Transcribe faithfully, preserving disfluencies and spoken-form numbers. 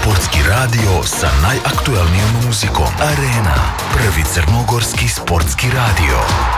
Sportski radio sa najaktuelnijom muzikom. Arena, prvi crnogorski sportski radio.